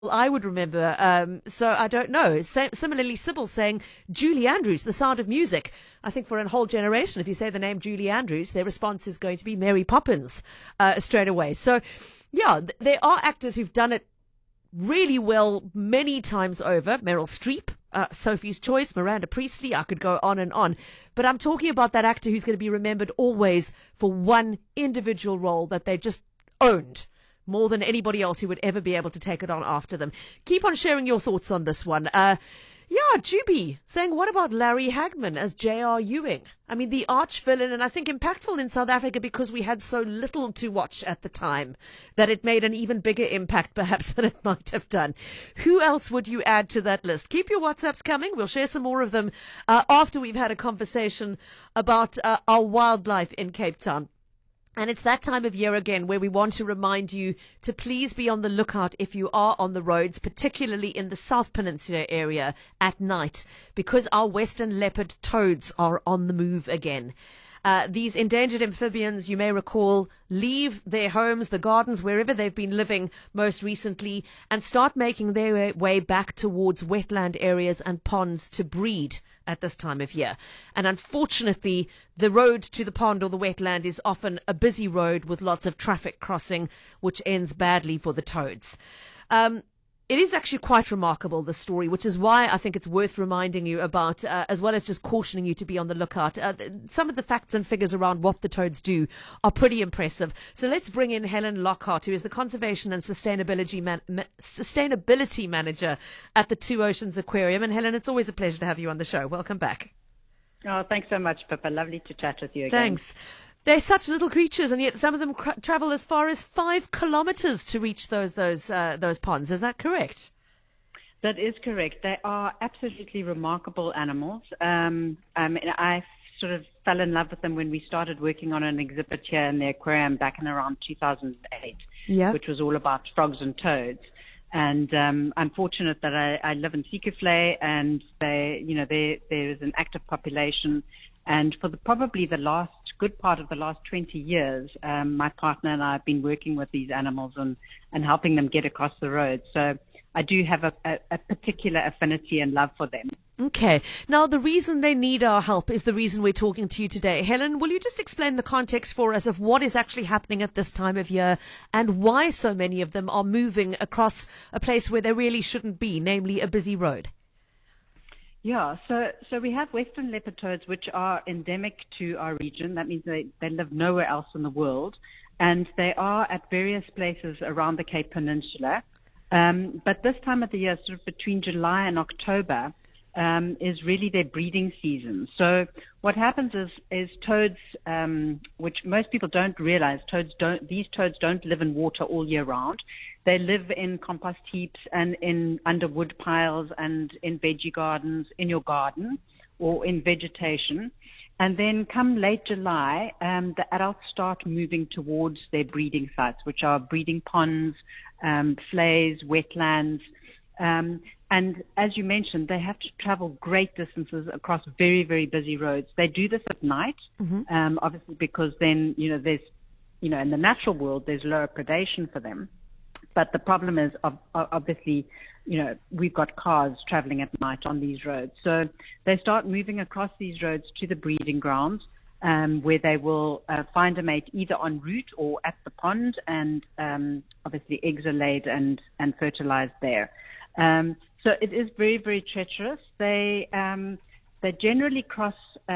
I would remember. So I don't know. Similarly, Sybil saying Julie Andrews, The Sound of Music. I think for a whole generation, if you say the name Julie Andrews, their response is going to be Mary Poppins straight away. So, yeah, there are actors who've done it really well many times over. Meryl Streep, Sophie's Choice, Miranda Priestley. I could go on and on. But I'm talking about that actor who's going to be remembered always for one individual role that they just owned more than anybody else who would ever be able to take it on after them. Keep on sharing your thoughts on this one. Juby saying, what about Larry Hagman as J.R. Ewing? I mean, the arch villain, and I think impactful in South Africa because we had so little to watch at the time that it made an even bigger impact perhaps than it might have done. Who else would you add to that list? Keep your WhatsApps coming. We'll share some more of them after we've had a conversation about our wildlife in Cape Town. And it's that time of year again where we want to remind you to please be on the lookout if you are on the roads, particularly in the South Peninsula area at night, because our western leopard toads are on the move again. These endangered amphibians, you may recall, leave their homes, the gardens, wherever they've been living most recently, and start making their way back towards wetland areas and ponds to breed at this time of year. And unfortunately, the road to the pond or the wetland is often a busy road with lots of traffic crossing, which ends badly for the toads. It is actually quite remarkable, the story, which is why I think it's worth reminding you about, as well as just cautioning you to be on the lookout. Some of the facts and figures around what the toads do are pretty impressive. So let's bring in Helen Lockhart, who is the Conservation and Sustainability Manager at the Two Oceans Aquarium. And Helen, it's always a pleasure to have you on the show. Welcome back. Oh, thanks so much, Pippa. Lovely to chat with you again. Thanks. They're such little creatures, and yet some of them travel as far as 5 kilometers to reach those ponds. Is that correct? That is correct. They are absolutely remarkable animals. I sort of fell in love with them when we started working on an exhibit here in the aquarium back in around 2008, which was all about frogs and toads. And I'm fortunate that I live in Sekeflei, and there is an active population. And for probably the good part of the last 20 years, my partner and I have been working with these animals and helping them get across the road. So I do have a particular affinity and love for them. Okay. Now, the reason they need our help is the reason we're talking to you today. Helen, will you just explain the context for us of what is actually happening at this time of year and why so many of them are moving across a place where they really shouldn't be, namely a busy road? Yeah, so we have western leopard toads, which are endemic to our region. That means they live nowhere else in the world, and they are at various places around the Cape Peninsula. But this time of the year, sort of between July and October, is really their breeding season. So what happens is toads, which most people don't realize, these toads don't live in water all year round. They live in compost heaps and under wood piles and in veggie gardens, in your garden or in vegetation. And then come late July, the adults start moving towards their breeding sites, which are breeding ponds, flays, wetlands. And as you mentioned, they have to travel great distances across very, very busy roads. They do this at night, obviously because then, there's, in the natural world, there's lower predation for them. But the problem is, obviously, we've got cars traveling at night on these roads. So they start moving across these roads to the breeding grounds, where they will find a mate either en route or at the pond, and obviously eggs are laid and fertilized there. So it is very, very treacherous. They generally cross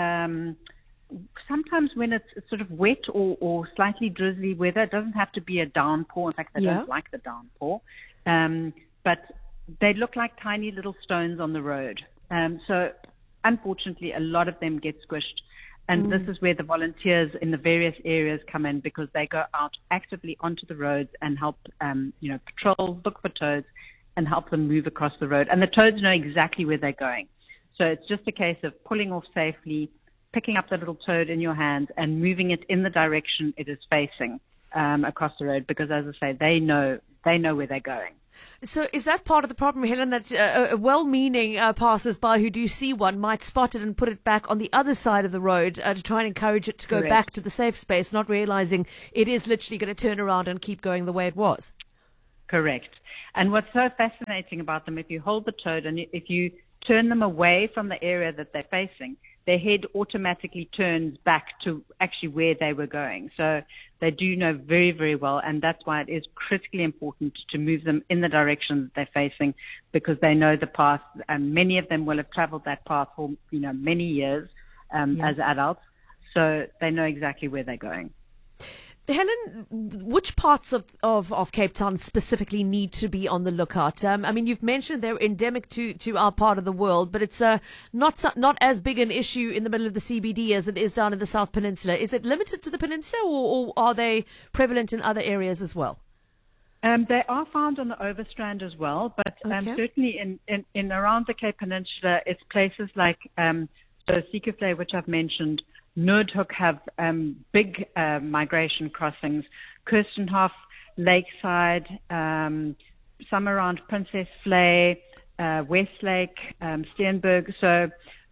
sometimes when it's sort of wet or slightly drizzly weather. It doesn't have to be a downpour. In fact, they don't like the downpour. But they look like tiny little stones on the road. So unfortunately, a lot of them get squished. And this is where the volunteers in the various areas come in, because they go out actively onto the roads and help, patrol, look for toads, and help them move across the road. And the toads know exactly where they're going. So it's just a case of pulling off safely, picking up the little toad in your hands and moving it in the direction it is facing across the road, because, as I say, they know where they're going. So is that part of the problem, Helen, that well-meaning passers-by who do see one might spot it and put it back on the other side of the road to try and encourage it to go back to the safe space, not realizing it is literally going to turn around and keep going the way it was? Correct. And what's so fascinating about them, if you hold the toad and if you turn them away from the area that they're facing, their head automatically turns back to actually where they were going. So they do know very, very well, and that's why it is critically important to move them in the direction that they're facing, because they know the path, and many of them will have traveled that path for, many years as adults, so they know exactly where they're going. Helen, which parts of Cape Town specifically need to be on the lookout? You've mentioned they're endemic to our part of the world, but it's not as big an issue in the middle of the CBD as it is down in the South Peninsula. Is it limited to the peninsula, or are they prevalent in other areas as well? They are found on the Overstrand as well, but certainly in around the Cape Peninsula, it's places like Zeekoevlei, which I've mentioned. Noordhoek have big migration crossings. Kirstenhof, Lakeside, some around Princess Flay, Westlake, Steenberg. So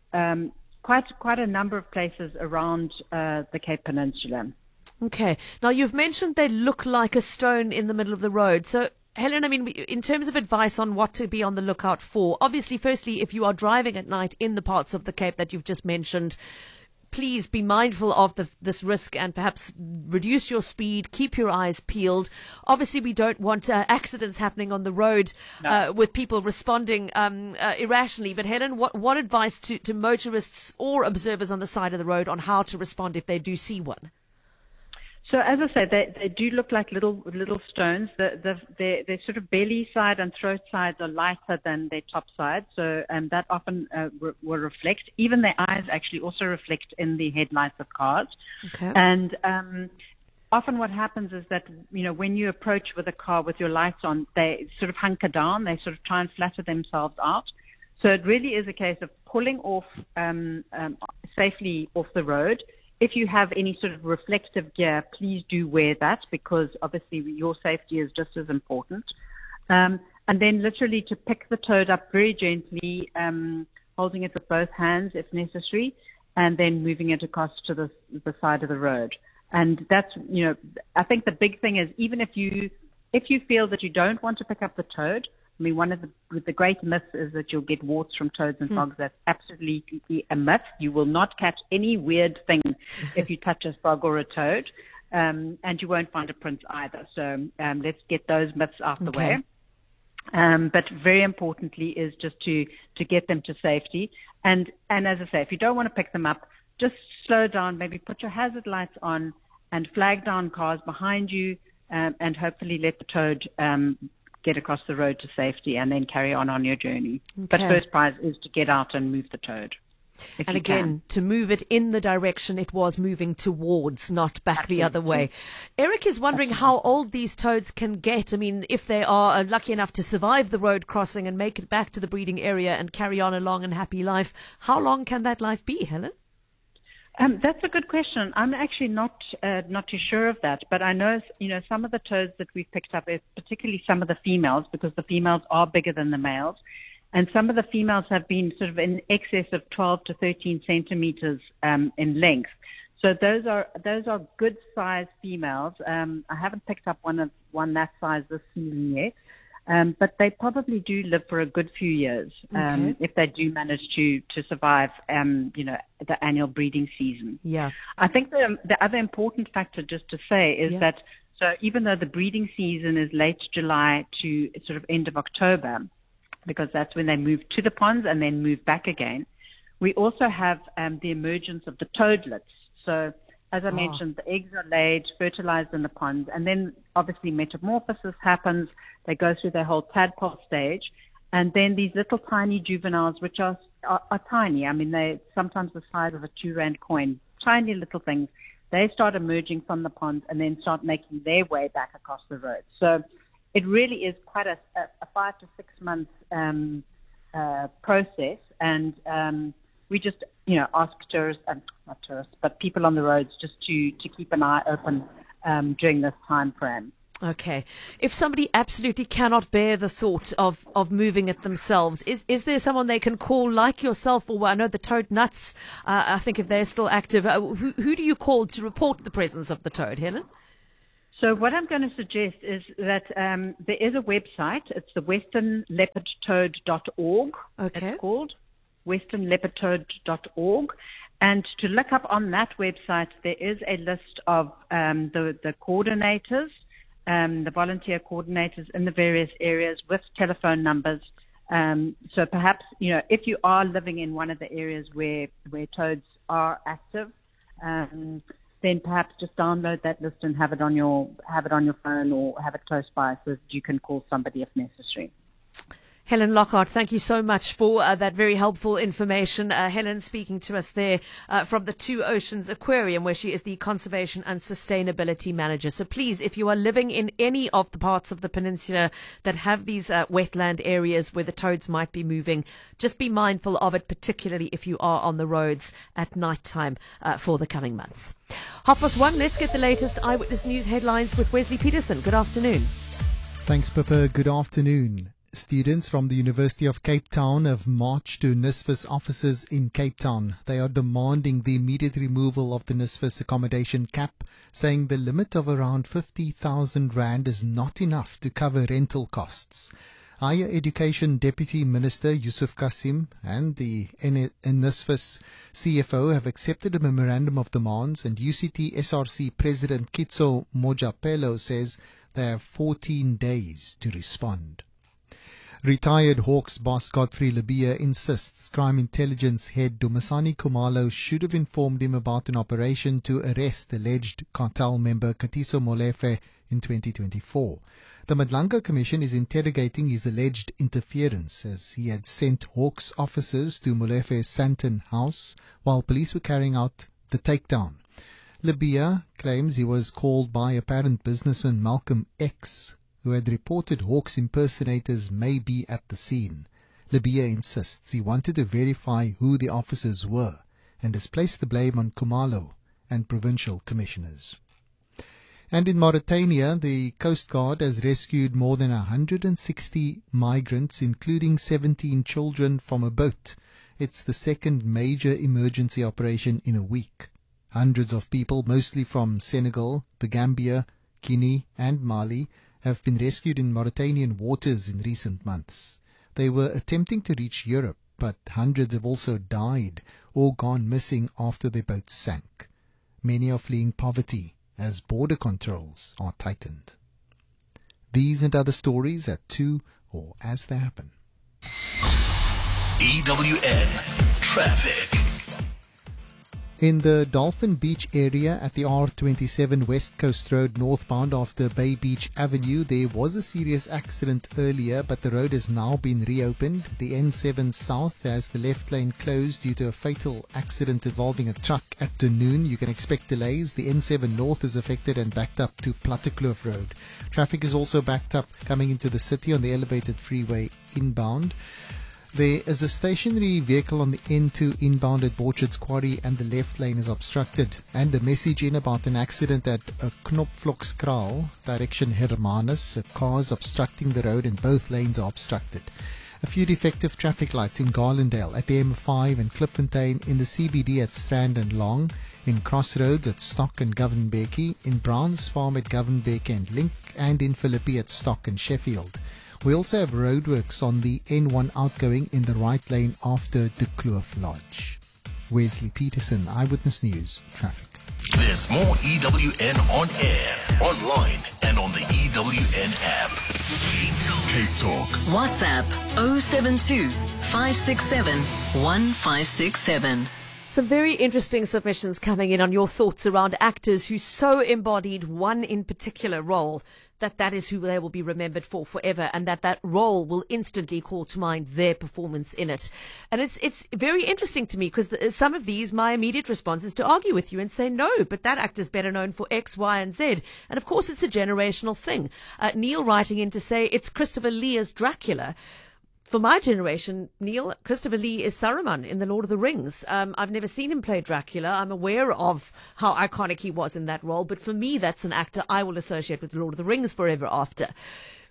quite a number of places around the Cape Peninsula. Okay. Now, you've mentioned they look like a stone in the middle of the road. So, Helen, in terms of advice on what to be on the lookout for, obviously, firstly, if you are driving at night in the parts of the Cape that you've just mentioned, please be mindful of this risk and perhaps reduce your speed, keep your eyes peeled. Obviously, we don't want accidents happening on the road with people responding irrationally. But Helen, what advice to motorists or observers on the side of the road on how to respond if they do see one? So as I said, they do look like little stones. Their sort of belly side and throat sides are lighter than their top side, so that often will reflect. Even their eyes actually also reflect in the headlights of cars. Okay. And often what happens is that, when you approach with a car with your lights on, they sort of hunker down. They sort of try and flatter themselves out. So it really is a case of pulling off safely off the road. If you have any sort of reflective gear, please do wear that, because obviously your safety is just as important. And then literally to pick the toad up very gently, holding it with both hands if necessary, and then moving it across to the side of the road. And that's, I think the big thing is, even if you feel that you don't want to pick up the toad, one of the great myths is that you'll get warts from toads and frogs. That's absolutely a myth. You will not catch any weird thing if you touch a frog or a toad, and you won't find a prince either. So let's get those myths out the way. But very importantly is just to get them to safety. And as I say, if you don't want to pick them up, just slow down, maybe put your hazard lights on and flag down cars behind you, and hopefully let the toad get across the road to safety and then carry on your journey. Okay. But first prize is to get out and move the toad. And again, to move it in the direction it was moving towards, not back the other way. Eric is wondering how old these toads can get. If they are lucky enough to survive the road crossing and make it back to the breeding area and carry on a long and happy life, how long can that life be, Helen? That's a good question. I'm actually not too sure of that, but I know, some of the toads that we've picked up, particularly some of the females, because the females are bigger than the males, and some of the females have been sort of in excess of 12 to 13 centimeters in length. So those are good sized females. I haven't picked up one that size this season yet. But they probably do live for a good few years if they do manage to survive, the annual breeding season. Yeah, I think the other important factor just to say is that even though the breeding season is late July to sort of end of October, because that's when they move to the ponds and then move back again, we also have the emergence of the toadlets. So as I mentioned, the eggs are laid, fertilized in the ponds, and then obviously metamorphosis happens. They go through their whole tadpole stage, and then these little tiny juveniles, which are tiny. They're sometimes the size of a 2 Rand coin, tiny little things. They start emerging from the ponds and then start making their way back across the road. So it really is quite a 5 to 6 month process, and we just, ask tourists, not tourists, but people on the roads just to keep an eye open during this time frame. Okay. If somebody absolutely cannot bear the thought of moving it themselves, is there someone they can call like yourself, or I know the Toad Nuts, I think if they're still active, who do you call to report the presence of the toad, Helen? So what I'm going to suggest is that there is a website. It's the westernleopardtoad.org. Okay. It's called westernleopardtoad.org. And to look up on that website, there is a list of the coordinators, the volunteer coordinators in the various areas with telephone numbers. So perhaps, if you are living in one of the areas where toads are active, then perhaps just download that list and have it on your phone or have it close by so that you can call somebody if necessary. Helen Lockhart, thank you so much for that very helpful information. Helen speaking to us there from the Two Oceans Aquarium, where she is the Conservation and Sustainability Manager. So please, if you are living in any of the parts of the peninsula that have these wetland areas where the toads might be moving, just be mindful of it, particularly if you are on the roads at night time for the coming months. 1:30, let's get the latest Eyewitness News headlines with Wesley Peterson. Good afternoon. Thanks, Pippa. Good afternoon. Students from the University of Cape Town have marched to NSFAS offices in Cape Town. They are demanding the immediate removal of the NSFAS accommodation cap, saying the limit of around 50,000 rand is not enough to cover rental costs. Higher Education Deputy Minister Yusuf Kasim and the NSFAS CFO have accepted a memorandum of demands, and UCT SRC President Kitso Mojapelo says they have 14 days to respond. Retired Hawks boss Godfrey Lebeya insists crime intelligence head Dumisani Khumalo should have informed him about an operation to arrest alleged cartel member Katiso Molefe in 2024. The Madlanga Commission is interrogating his alleged interference, as he had sent Hawks officers to Molefe's Sandton house while police were carrying out the takedown. Lebeya claims he was called by apparent businessman Malcolm X, who had reported Hawks impersonators may be at the scene. Lebeya insists he wanted to verify who the officers were and has placed the blame on Khumalo and provincial commissioners. And in Mauritania, the Coast Guard has rescued more than 160 migrants, including 17 children, from a boat. It's the second major emergency operation in a week. Hundreds of people, mostly from Senegal, the Gambia, Guinea and Mali, have been rescued in Mauritanian waters in recent months. They were attempting to reach Europe, but hundreds have also died or gone missing after their boats sank. Many are fleeing poverty as border controls are tightened. These and other stories at 2 or as they happen. EWN Traffic. In the Dolphin Beach area at the R27 West Coast Road northbound after Bay Beach Avenue, there was a serious accident earlier, but the road has now been reopened. The N7 South has the left lane closed due to a fatal accident involving a truck at Dunoon. You can expect delays. The N7 North is affected and backed up to Plattekloof Road. Traffic is also backed up coming into the city on the elevated freeway inbound. There is a stationary vehicle on the N2 inbound at Borchards Quarry and the left lane is obstructed. And a message in about an accident at Knopvlokskraal, direction Hermanus. A car is obstructing the road and both lanes are obstructed. A few defective traffic lights in Garlandale at the M5 and Klipfontein, in the CBD at Strand and Long, in Crossroads at Stock and Govan-Bekkie, in Browns Farm at Govan-Bekkie and Link, and in Philippi at Stock and Sheffield. We also have roadworks on the N1 outgoing in the right lane after De Kloof Lodge. Wesley Peterson, Eyewitness News, Traffic. There's more EWN on air, online, and on the EWN app. Cape Talk. WhatsApp 072 567 1567. Some very interesting submissions coming in on your thoughts around actors who so embodied one in particular role that is who they will be remembered for forever, and that role will instantly call to mind their performance in it. And it's very interesting to me because some of these, my immediate response is to argue with you and say, no, but that actor's better known for X, Y, and Z. And of course, it's a generational thing. Neil writing in to say it's Christopher Lee as Dracula. For my generation, Neil, Christopher Lee is Saruman in The Lord of the Rings. I've never seen him play Dracula. I'm aware of how iconic he was in that role. But for me, that's an actor I will associate with The Lord of the Rings forever after.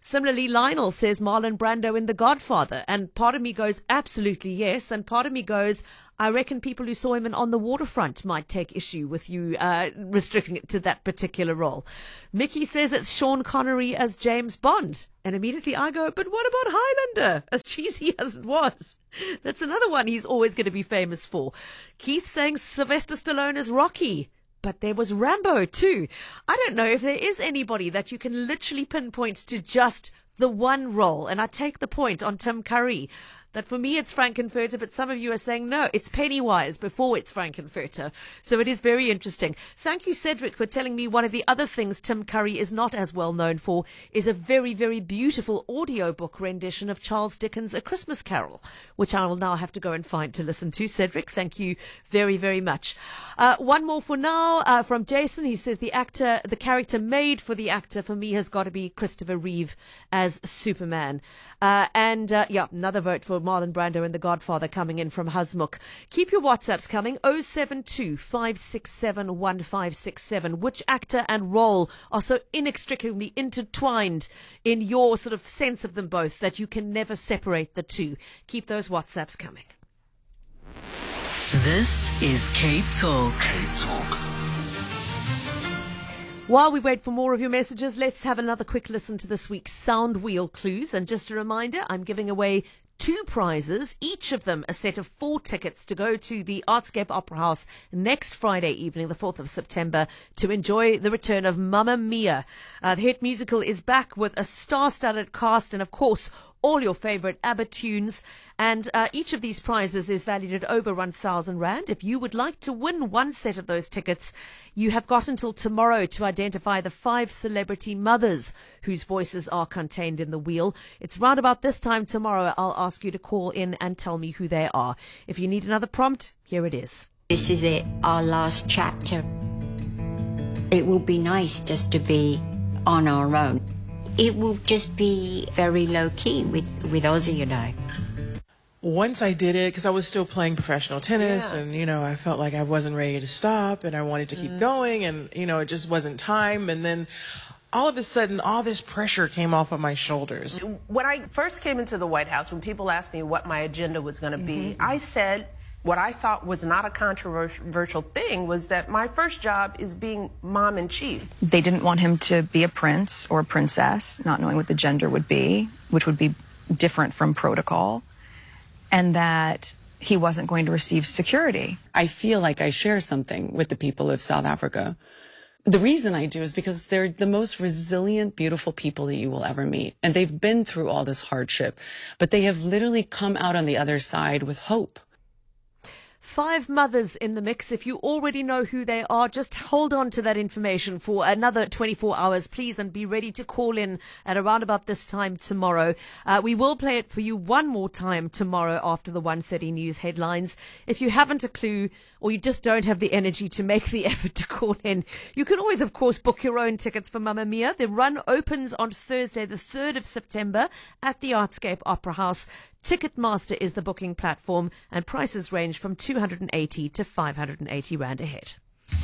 Similarly, Lionel says Marlon Brando in The Godfather. And part of me goes, absolutely yes. And part of me goes, I reckon people who saw him in On the Waterfront might take issue with you restricting it to that particular role. Mickey says it's Sean Connery as James Bond. And immediately I go, but what about Highlander? As cheesy as it was. That's another one he's always going to be famous for. Keith saying Sylvester Stallone as Rocky. But there was Rambo too. I don't know if there is anybody that you can literally pinpoint to just the one role. And I take the point on Tim Curry that for me it's Frankenfurter, but some of you are saying no, it's Pennywise before it's Frankenfurter. So it is very interesting. Thank you, Cedric, for telling me one of the other things Tim Curry is not as well known for is a very, very beautiful audiobook rendition of Charles Dickens' A Christmas Carol, which I will now have to go and find to listen to. Cedric, thank you very, very much. One more for now from Jason. He says the character made for the actor for me has got to be Christopher Reeve as Superman. Another vote for Marlon Brando in The Godfather coming in from Husmuk. Keep your WhatsApps coming. 072 567 1567. Which actor and role are so inextricably intertwined in your sort of sense of them both that you can never separate the two? Keep those WhatsApps coming. This is Cape Talk. Cape Talk. While we wait for more of your messages, let's have another quick listen to this week's Sound Wheel clues. And just a reminder, I'm giving away 2 prizes, each of them a set of 4 tickets to go to the Artscape Opera House next Friday evening, the 4th of September, to enjoy the return of Mamma Mia. The hit musical is back with a star-studded cast and, of course, all your favorite ABBA tunes. And each of these prizes is valued at over 1,000 Rand. If you would like to win one set of those tickets, you have got until tomorrow to identify the 5 celebrity mothers whose voices are contained in the wheel. It's round about this time tomorrow. I'll ask you to call in and tell me who they are. If you need another prompt, here it is. This is it, our last chapter. It will be nice just to be on our own. It will just be very low-key with Ozzy and I. Once I did it, because I was still playing professional tennis, and, I felt like I wasn't ready to stop, and I wanted to keep going, and, it just wasn't time. And then all of a sudden, all this pressure came off of my shoulders. When I first came into the White House, when people asked me what my agenda was going to be, I said what I thought was not a controversial thing was that my first job is being mom-in-chief. They didn't want him to be a prince or a princess, not knowing what the gender would be, which would be different from protocol, and that he wasn't going to receive security. I feel like I share something with the people of South Africa. The reason I do is because they're the most resilient, beautiful people that you will ever meet. And they've been through all this hardship, but they have literally come out on the other side with hope. 5 mothers in the mix. If you already know who they are, just hold on to that information for another 24 hours, please, and be ready to call in at around about this time tomorrow. We will play it for you one more time tomorrow after the 1:30 news headlines. If you haven't a clue or you just don't have the energy to make the effort to call in, you can always, of course, book your own tickets for Mamma Mia. The run opens on Thursday, the 3rd of September at the Artscape Opera House. Ticketmaster is the booking platform, and prices range from 280 to 580 Rand a head.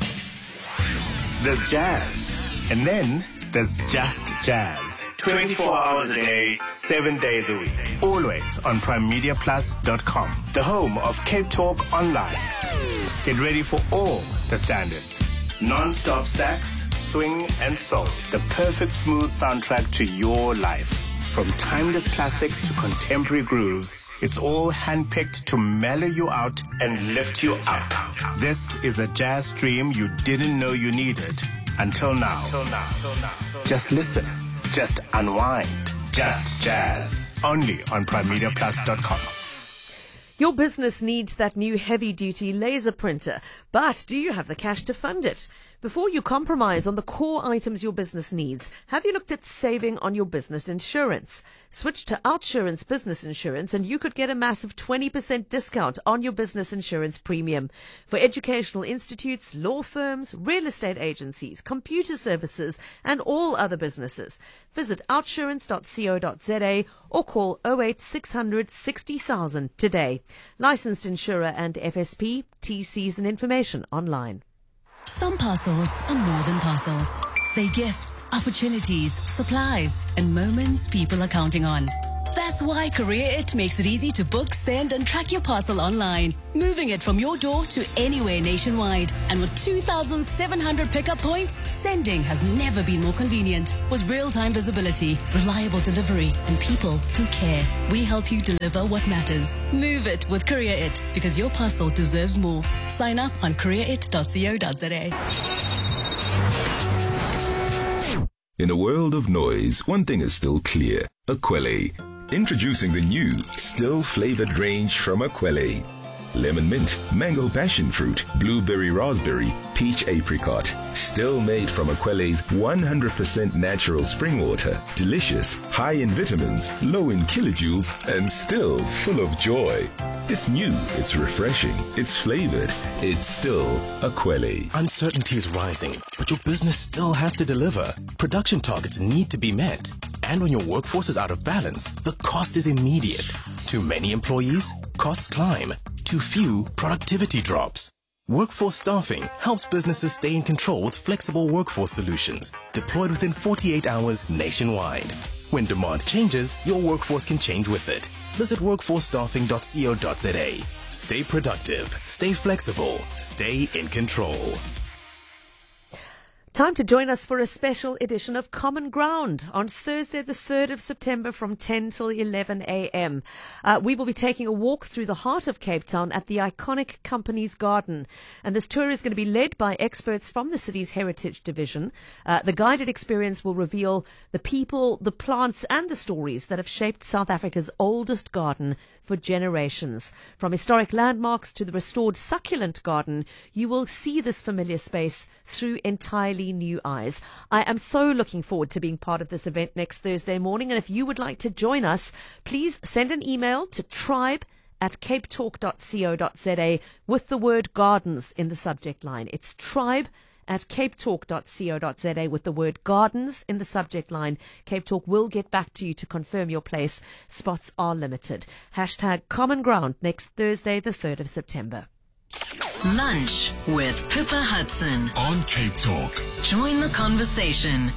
There's jazz, and then there's just jazz. 24 hours a day, 7 days a week. Always on primemediaplus.com, the home of Cape Talk Online. Get ready for all the standards. Non-stop sax, swing, and soul. The perfect smooth soundtrack to your life. From timeless classics to contemporary grooves, it's all handpicked to mellow you out and lift you up. This is a jazz stream you didn't know you needed until now. Just listen. Just unwind. Just jazz. Only on primemediaplus.com. Your business needs that new heavy-duty laser printer, but do you have the cash to fund it? Before you compromise on the core items your business needs, have you looked at saving on your business insurance? Switch to Outsurance Business Insurance and you could get a massive 20% discount on your business insurance premium. For educational institutes, law firms, real estate agencies, computer services and all other businesses. Visit outsurance.co.za or call 08 600 60,000 today. Licensed insurer and FSP, TCs and information online. Some parcels are more than parcels. They're gifts, opportunities, supplies, and moments people are counting on. That's why CourierIt makes it easy to book, send, and track your parcel online, moving it from your door to anywhere nationwide. And with 2,700 pickup points, sending has never been more convenient. With real-time visibility, reliable delivery, and people who care, we help you deliver what matters. Move it with CourierIt, because your parcel deserves more. Sign up on courierit.co.za. In a world of noise, one thing is still clear. Akwele. Introducing the new, still flavored range from Akwele. Lemon mint, mango passion fruit, blueberry raspberry, peach apricot. Still made from Akwele's 100% natural spring water. Delicious, high in vitamins, low in kilojoules, and still full of joy. It's new, it's refreshing, it's flavored, it's still Akwele. Uncertainty is rising, but your business still has to deliver. Production targets need to be met. And when your workforce is out of balance, the cost is immediate. Too many employees? Costs climb. Too few? Productivity drops. Workforce Staffing helps businesses stay in control with flexible workforce solutions, deployed within 48 hours nationwide. When demand changes, your workforce can change with it. Visit workforcestaffing.co.za. Stay productive, stay flexible, stay in control. Time to join us for a special edition of Common Ground on Thursday, the 3rd of September from 10 till 11 a.m. We will be taking a walk through the heart of Cape Town at the iconic Companies Garden. And this tour is going to be led by experts from the city's Heritage Division. The guided experience will reveal the people, the plants and the stories that have shaped South Africa's oldest garden for generations. From historic landmarks to the restored succulent garden, you will see this familiar space through entirely new eyes. I am so looking forward to being part of this event next Thursday morning. And if you would like to join us, please send an email to tribe@capetalk.co.za with the word gardens in the subject line. It's tribe@capetalk.co.za with the word gardens in the subject line. Cape Talk will get back to you to confirm your place. Spots are limited. #Common Ground next Thursday, the 3rd of September. Lunch with Pippa Hudson on Cape Talk. Join the conversation.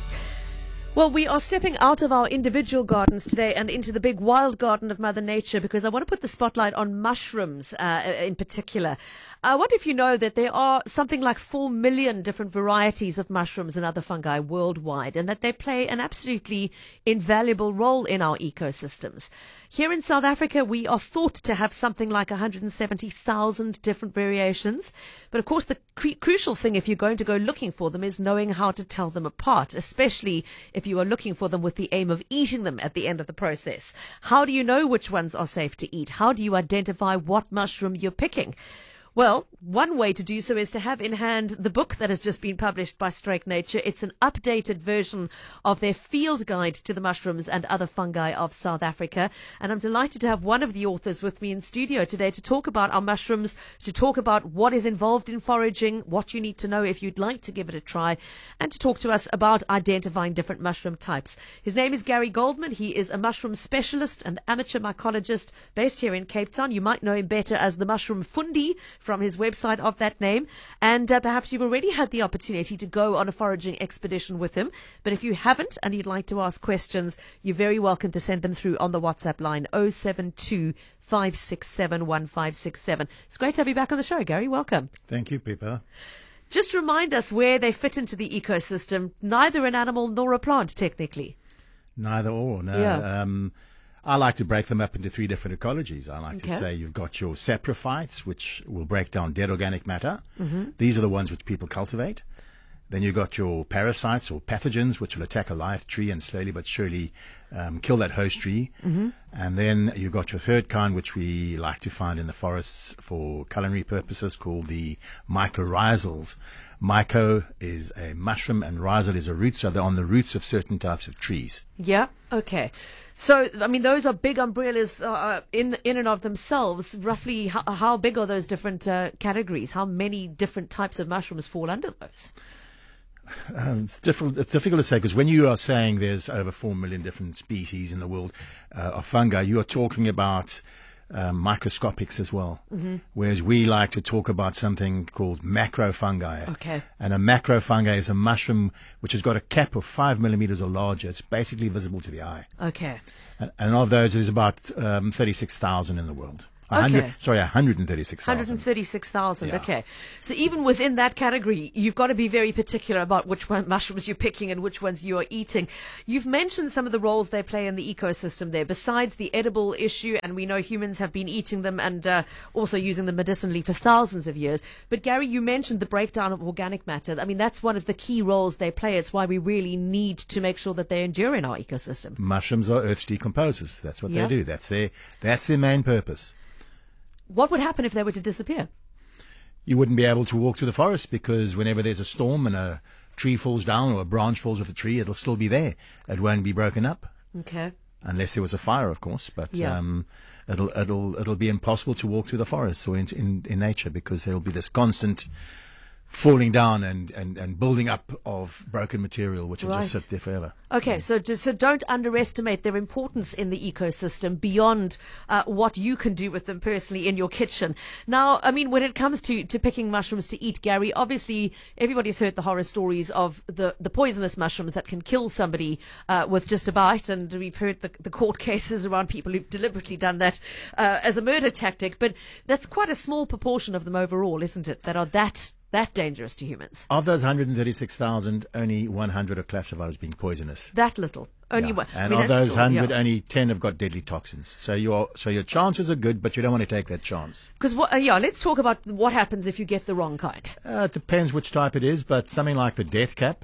Well, we are stepping out of our individual gardens today and into the big wild garden of Mother Nature because I want to put the spotlight on mushrooms in particular. I wonder if you know that there are something like 4 million different varieties of mushrooms and other fungi worldwide, and that they play an absolutely invaluable role in our ecosystems. Here in South Africa, we are thought to have something like 170,000 different variations. But of course, the crucial thing if you're going to go looking for them is knowing how to tell them apart, especially if you are looking for them with the aim of eating them at the end of the process. How do you know which ones are safe to eat? How do you identify what mushroom you're picking? Well, one way to do so is to have in hand the book that has just been published by Straight Nature. It's an updated version of their field guide to the mushrooms and other fungi of South Africa. And I'm delighted to have one of the authors with me in studio today to talk about our mushrooms, to talk about what is involved in foraging, what you need to know if you'd like to give it a try, and to talk to us about identifying different mushroom types. His name is Gary Goldman. He is a mushroom specialist and amateur mycologist based here in Cape Town. You might know him better as the Mushroom Fundi from his website of that name. And perhaps you've already had the opportunity to go on a foraging expedition with him. But if you haven't and you'd like to ask questions, you're very welcome to send them through on the WhatsApp line 072 567 1567. It's great to have you back on the show, Gary. Welcome. Thank you, Pippa. Just remind us where they fit into the ecosystem. Neither an animal nor a plant, technically. Neither or, no. Yeah. I like to break them up into 3 different ecologies. I like to say you've got your saprophytes, which will break down dead organic matter. Mm-hmm. These are the ones which people cultivate. Then you've got your parasites or pathogens, which will attack a live tree and slowly but surely kill that host tree. Mm-hmm. And then you've got your third kind, which we like to find in the forests for culinary purposes, called the mycorrhizals. Myco is a mushroom and rhizal is a root, so they're on the roots of certain types of trees. Yeah, okay. So, I mean, those are big umbrellas in and of themselves. Roughly, how big are those different categories? How many different types of mushrooms fall under those? It's difficult to say, because when you are saying there's over 4 million different species in the world of fungi, you are talking about microscopics as well. Whereas we like to talk about something called macrofungi. Okay. And a macrofungi is a mushroom which has got a cap of 5 millimeters or larger. It's basically visible to the eye. Okay. And of those, there's about 36,000 in the world. 136,000. 136,000. Yeah. Okay. So even within that category, you've got to be very particular about which mushrooms you're picking and which ones you are eating. You've mentioned some of the roles they play in the ecosystem there, besides the edible issue, and we know humans have been eating them and also using them medicinally for thousands of years. But Gary, you mentioned the breakdown of organic matter. I mean, that's one of the key roles they play. It's why we really need to make sure that they endure in our ecosystem. Mushrooms are Earth's decomposers. That's what they do. That's their main purpose. What would happen if they were to disappear? You wouldn't be able to walk through the forest because whenever there's a storm and a tree falls down or a branch falls off a tree, it'll still be there. It won't be broken up. Okay. Unless there was a fire, of course. But it'll be impossible to walk through the forest or in nature because there'll be this constant falling down and building up of broken material, which will just sit there forever. Okay, so don't underestimate their importance in the ecosystem beyond what you can do with them personally in your kitchen. Now, I mean, when it comes to picking mushrooms to eat, Gary, obviously everybody's heard the horror stories of the poisonous mushrooms that can kill somebody with just a bite, and we've heard the court cases around people who've deliberately done that as a murder tactic, but that's quite a small proportion of them overall, isn't it, that are that dangerous to humans? Of those 136,000, only 100 are classified as being poisonous. That little? Only one? And of those 100, only 10 have got deadly toxins. So your chances are good, but you don't want to take that chance. Because let's talk about what happens if you get the wrong kind. It depends which type it is, but something like the death cap,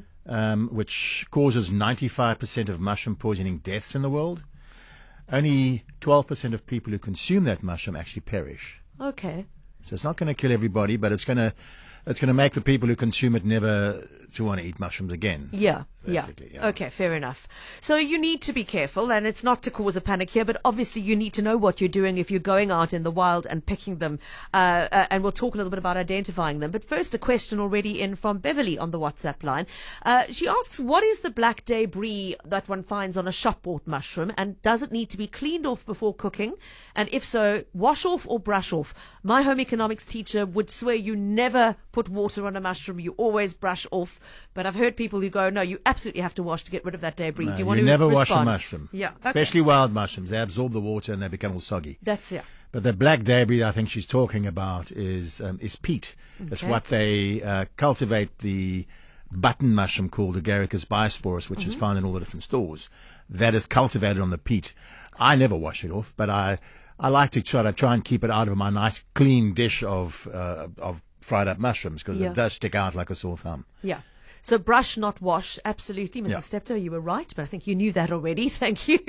which causes 95% of mushroom poisoning deaths in the world, only 12% of people who consume that mushroom actually perish. Okay. So it's not going to kill everybody, but it's going to make the people who consume it never to want to eat mushrooms again. Yeah. Yeah. Okay, fair enough. So you need to be careful, and it's not to cause a panic here, but obviously you need to know what you're doing if you're going out in the wild and picking them. And we'll talk a little bit about identifying them. But first, a question already in from Beverly on the WhatsApp line. She asks, what is the black debris that one finds on a shop-bought mushroom, and does it need to be cleaned off before cooking? And if so, wash off or brush off? My home economics teacher would swear you never put water on a mushroom, you always brush off. But I've heard people who go, no, you absolutely have to wash to get rid of that debris. No, Do you want you to never respond? wash a mushroom. Yeah. Especially wild mushrooms. They absorb the water and they become all soggy. That's But the black debris I think she's talking about is peat. It's what they cultivate the button mushroom called Agaricus bisporus, which is found in all the different stores. That is cultivated on the peat. I never wash it off, but I like to try and keep it out of my nice clean dish of fried up mushrooms because it does stick out like a sore thumb. Yeah. So brush, not wash. Absolutely, Mrs. Steptoe, you were right, but I think you knew that already. Thank you.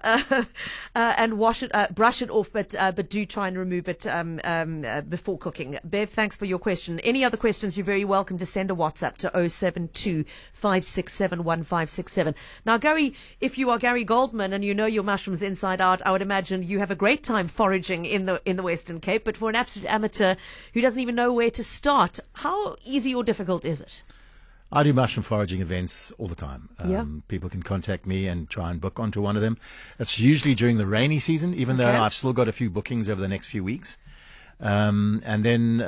And wash it, brush it off, but do try and remove it before cooking. Bev, thanks for your question. Any other questions? You're very welcome to send a WhatsApp to 072 567 1567. Now, Gary, if you are Gary Goldman and you know your mushrooms inside out, I would imagine you have a great time foraging in the Western Cape. But for an absolute amateur who doesn't even know where to start, how easy or difficult is it? I do mushroom foraging events all the time. People can contact me and try and book onto one of them. It's usually during the rainy season, even though I've still got a few bookings over the next few weeks. And then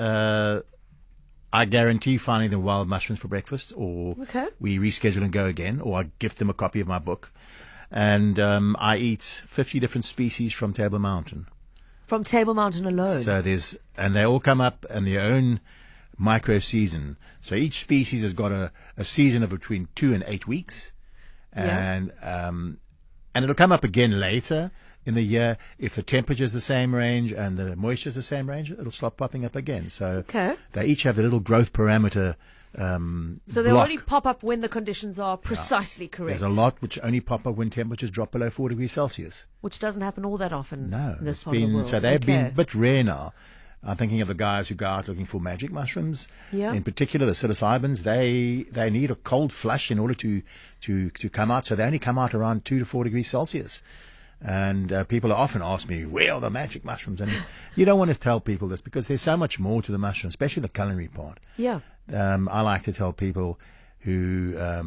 I guarantee finding the wild mushrooms for breakfast, or we reschedule and go again, or I gift them a copy of my book. And I eat 50 different species from Table Mountain. From Table Mountain alone? So and they all come up in their own micro season. So each species has got a season of between 2 and 8 weeks, and it'll come up again later in the year. If the temperature is the same range and the moisture is the same range, it'll start popping up again. So they each have a little growth parameter. So they'll only pop up when the conditions are precisely correct. There's a lot which only pop up when temperatures drop below 4 degrees Celsius. Which doesn't happen all that often in this part of the world. So they've been a bit rare now. I'm thinking of the guys who go out looking for magic mushrooms. In particular, the psilocybins. They need a cold flush in order to come out. So they only come out around 2 to 4 degrees Celsius. And people often ask me, where are the magic mushrooms? And you don't want to tell people this because there's so much more to the mushroom, especially the culinary part. I like to tell people who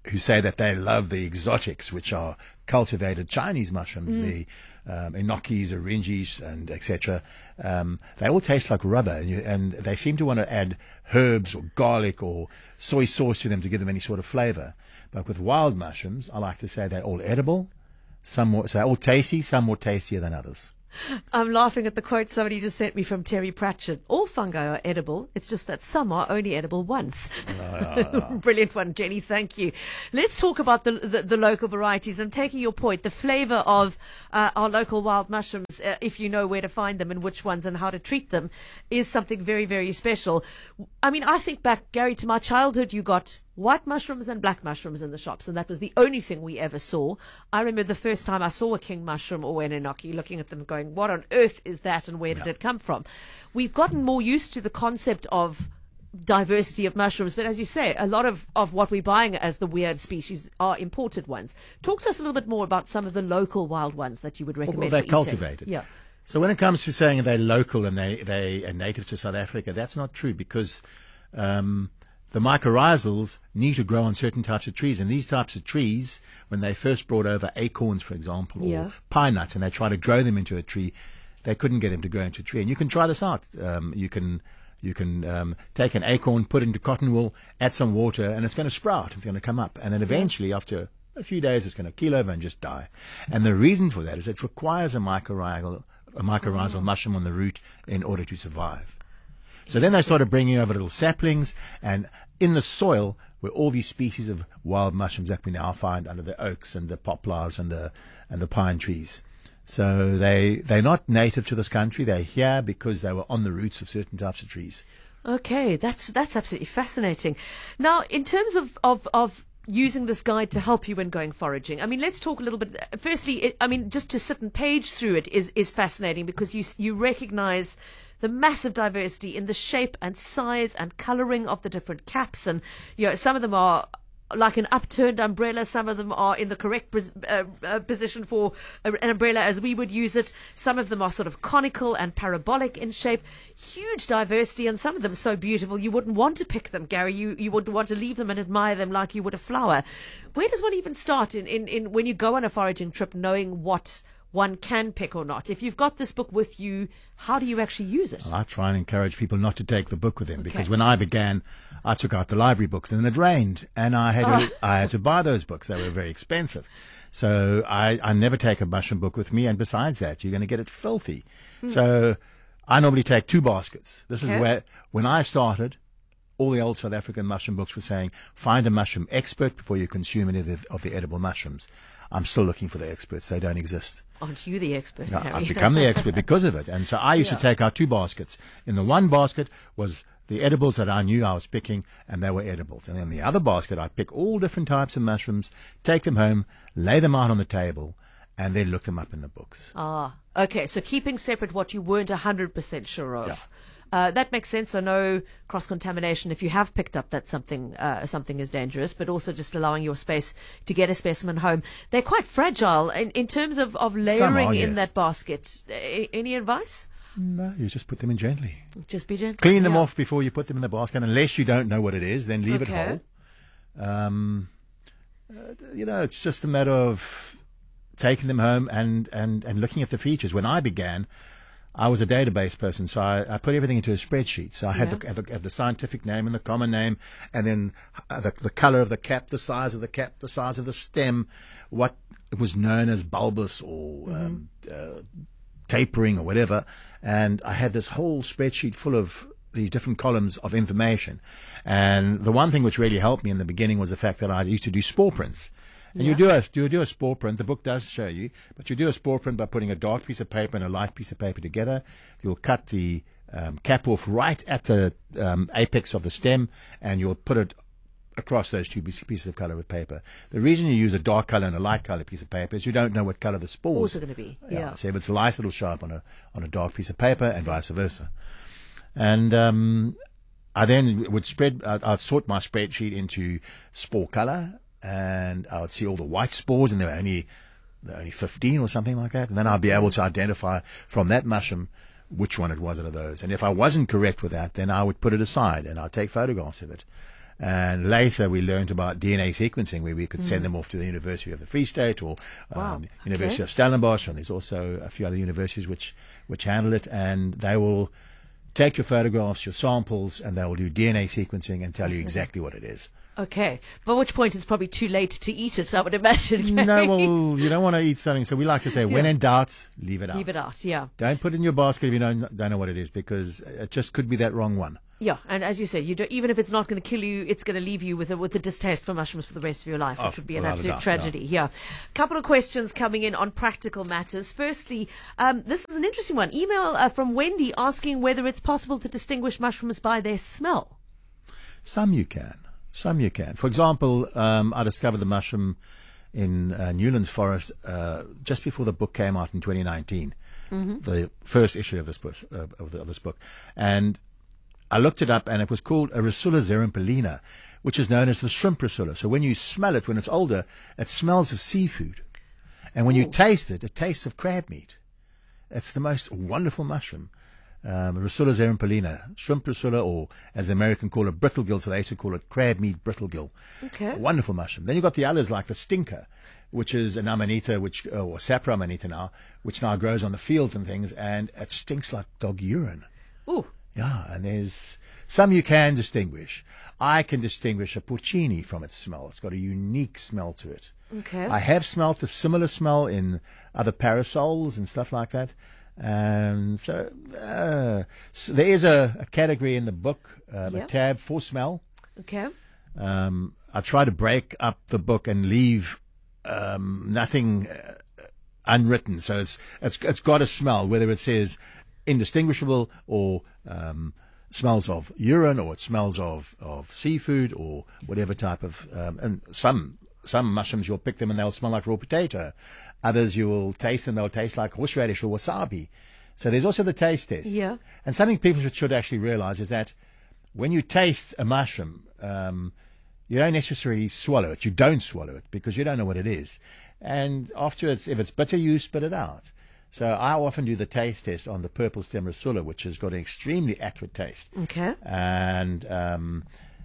who say that they love the exotics, which are cultivated Chinese mushrooms, the enokis, oranges, and etc. They all taste like rubber, and they seem to want to add herbs or garlic or soy sauce to them to give them any sort of flavor. But with wild mushrooms, I like to say they're all edible. Some more, so they're all tasty, some more tastier than others. I'm laughing at the quote somebody just sent me from Terry Pratchett. All fungi are edible. It's just that some are only edible once. Brilliant one, Jenny. Thank you. Let's talk about the local varieties. I'm taking your point. The flavor of our local wild mushrooms, if you know where to find them and which ones and how to treat them, is something very, very special. I mean, I think back, Gary, to my childhood. You got white mushrooms and black mushrooms in the shops, and that was the only thing we ever saw. I remember the first time I saw a king mushroom or an enoki, looking at them going, what on earth is that, and where did it come from? We've gotten more used to the concept of diversity of mushrooms, but as you say, a lot of what we're buying as the weird species are imported ones. Talk to us a little bit more about some of the local wild ones that you would recommend. Well, they're for cultivated. Yeah. So when it comes to saying they're local and they are native to South Africa, that's not true, because the mycorrhizals need to grow on certain types of trees. And these types of trees, when they first brought over acorns, for example, or pine nuts, and they try to grow them into a tree, they couldn't get them to grow into a tree. And you can try this out. You can take an acorn, put it into cotton wool, add some water, and it's going to sprout. It's going to come up. And then eventually, after a few days, it's going to keel over and just die. And the reason for that is it requires a mycorrhizal mushroom on the root in order to survive. So then they started bringing over little saplings, and in the soil were all these species of wild mushrooms that we now find under the oaks and the poplars and the pine trees. So they're not native to this country. They're here because they were on the roots of certain types of trees. Okay, that's absolutely fascinating. Now, in terms of using this guide to help you when going foraging, I mean, let's talk a little bit. Firstly, just to sit and page through it is fascinating, because you recognize the massive diversity in the shape and size and colouring of the different caps, and some of them are like an upturned umbrella, some of them are in the correct position for an umbrella as we would use it, some of them are sort of conical and parabolic in shape. Huge diversity, and some of them so beautiful you wouldn't want to pick them, Gary. You would want to leave them and admire them like you would a flower. Where does one even start in when you go on a foraging trip, knowing what one can pick or not? If you've got this book with you, how do you actually use it? I try and encourage people not to take the book with them, because when I began, I took out the library books and it rained, and I had to buy those books. They were very expensive. So I never take a mushroom book with me, and besides that, you're going to get it filthy. So I normally take 2 baskets. This is where, when I started, all the old South African mushroom books were saying, find a mushroom expert before you consume any of the edible mushrooms. I'm still looking for the experts. They don't exist. Aren't you the expert, No, Harry? I've become the expert because of it. And so I used to take out 2 baskets. In the one basket was the edibles that I knew I was picking, and they were edibles. And in the other basket, I'd pick all different types of mushrooms, take them home, lay them out on the table, and then look them up in the books. Okay. So keeping separate what you weren't 100% sure of. That makes sense. So no cross-contamination if you have picked up that something is dangerous, but also just allowing your space to get a specimen home. They're quite fragile in terms of layering in that basket. Any advice? No, you just put them in gently. Just be gentle. Clean them off before you put them in the basket. Unless you don't know what it is, then leave it whole. It's just a matter of taking them home and looking at the features. When I began, I was a database person, so I put everything into a spreadsheet. So I had the scientific name and the common name, and then the color of the cap, the size of the cap, the size of the stem, what was known as bulbous or tapering or whatever. And I had this whole spreadsheet full of these different columns of information. And the one thing which really helped me in the beginning was the fact that I used to do spore prints. And you do a spore print. The book does show you, but you do a spore print by putting a dark piece of paper and a light piece of paper together. You'll cut the cap off right at the apex of the stem, and you'll put it across those 2 pieces of color of paper. The reason you use a dark color and a light color piece of paper is you don't know what color the spores are going to be. So if it's light, it'll show up on a dark piece of paper, and vice versa. And I then would I'd sort my spreadsheet into spore color, and I would see all the white spores, and there were only 15 or something like that. And then I'd be able to identify from that mushroom which one it was out of those. And if I wasn't correct with that, then I would put it aside and I'd take photographs of it. And later we learned about DNA sequencing, where we could send them off to the University of the Free State or University of Stellenbosch, and there's also a few other universities which handle it, and they will take your photographs, your samples, and they will do DNA sequencing and tell you exactly what it is. Okay. By which point it's probably too late to eat it, I would imagine. No, well, you don't want to eat something. So we like to say, when in doubt, leave it out. Leave it out, yeah. Don't put it in your basket if you don't know what it is, because it just could be that wrong one. Yeah, and as you say, even if it's not going to kill you, it's going to leave you with a distaste for mushrooms for the rest of your life, which would be an absolute tragedy. Yeah. Couple of questions coming in on practical matters. Firstly, this is an interesting one. Email from Wendy asking whether it's possible to distinguish mushrooms by their smell. Some you can. For example, I discovered the mushroom in Newlands Forest just before the book came out in 2019, the first issue of this book, of this book. And I looked it up, and it was called a Russula zerumpelina, which is known as the shrimp russula. So when you smell it, when it's older, it smells of seafood. And when you taste it, it tastes of crab meat. It's the most wonderful mushroom. Russula zerumpelina, shrimp russula, or as the American call it, brittlegill, so they used to call it crab meat brittlegill. Okay. A wonderful mushroom. Then you've got the others like the stinker, which is an amanita, or sapra amanita now, which now grows on the fields and things, and it stinks like dog urine. Ooh. Yeah, and there's some you can distinguish. I can distinguish a porcini from its smell. It's got a unique smell to it. Okay. I have smelt a similar smell in other parasols and stuff like that. So there is a category in the book, a tab for smell. Okay. I try to break up the book and leave nothing unwritten. So it's got a smell, whether it says indistinguishable or smells of urine, or it smells of seafood, or whatever type of and some mushrooms you'll pick them and they'll smell like raw potato. Others you will taste and they'll taste like horseradish or wasabi. So there's also the taste test. Yeah. And something people should actually realize is that when you taste a mushroom, you don't necessarily swallow it. You don't swallow it because you don't know what it is. And afterwards, if it's bitter, you spit it out. So I often do the taste test on the purple stem russula, which has got an extremely accurate taste. Okay. And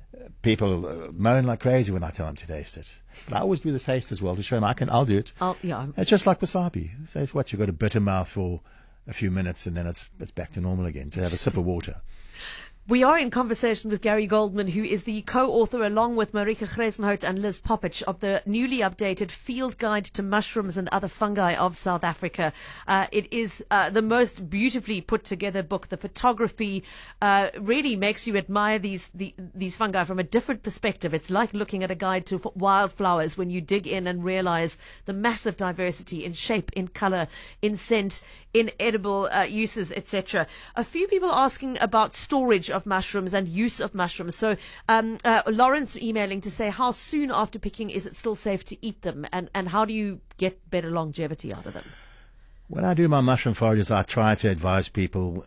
people moan like crazy when I tell them to taste it. But I always do the taste as well to show them I'll do it. It's just like wasabi. So it's what, you've got a bitter mouth for a few minutes and then it's back to normal again, to have a sip of water. We are in conversation with Gary Goldman, who is the co-author, along with Marika Gressenhout and Liz Poppich, of the newly updated Field Guide to Mushrooms and Other Fungi of South Africa. It is the most beautifully put together book. The photography really makes you admire these fungi from a different perspective. It's like looking at a guide to wildflowers when you dig in and realize the massive diversity in shape, in color, in scent, in edible uses, etc. A few people asking about storage of mushrooms and use of mushrooms. So Lawrence emailing to say, how soon after picking is it still safe to eat them, and how do you get better longevity out of them? When I do my mushroom forages, I try to advise people,